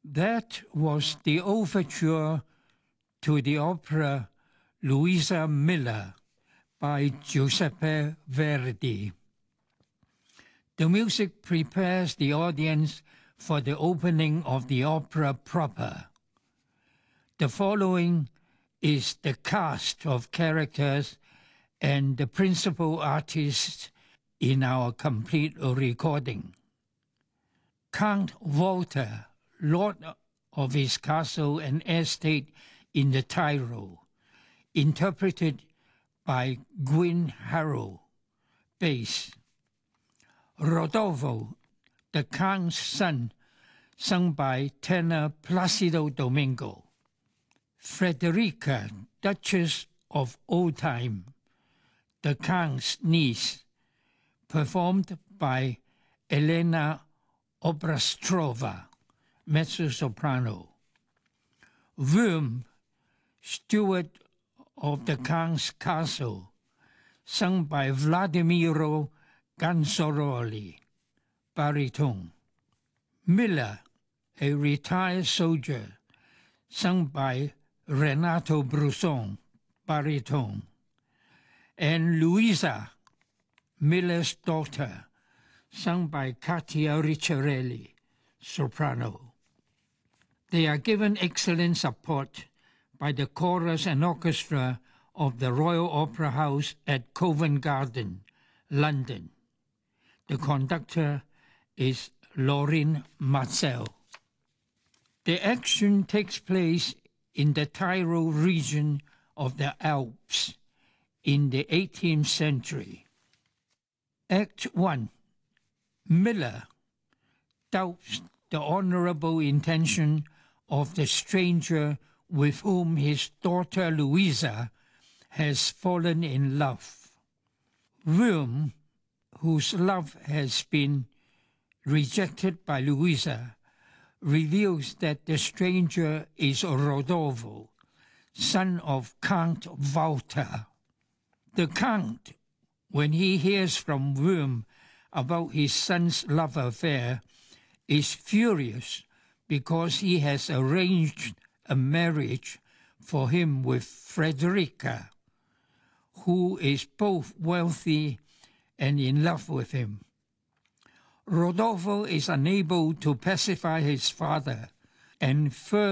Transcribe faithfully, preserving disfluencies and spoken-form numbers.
That was the overture to the opera Luisa Miller by Giuseppe Verdi. The music prepares the audience for the opening of the opera proper. The following is the cast of characters and the principal artists in our complete recording. Count Walter, lord of his castle and estate in the Tyrol, interpreted by Gwyn Harrow, bass. Rodolfo, the Count's son, sung by tenor Placido Domingo. Frederica, Duchess of Oldtime, the Count's niece, performed by Elena Obraztsova, mezzo-soprano. Worm, steward of the Count's castle, sung by Vladimiro Ganzoroli, baritone. Miller, a retired soldier, sung by Renato Brusson, baritone. And Luisa, Miller's daughter, sung by Katia Ricciarelli, soprano. They are given excellent support by the chorus and orchestra of the Royal Opera House at Covent Garden, London. The conductor is Lorin Maazel. The action takes place in the Tyrol region of the Alps in the eighteenth century. Act one. Miller doubts the honorable intention of the stranger with whom his daughter Luisa has fallen in love. Worm, whose love has been rejected by Luisa, reveals that the stranger is Rodolfo, son of Count Walter. The Count, when he hears from Worm about his son's love affair, is furious because he has arranged a marriage for him with Frederica, who is both wealthy and in love with him. Rodolfo is unable to pacify his father and further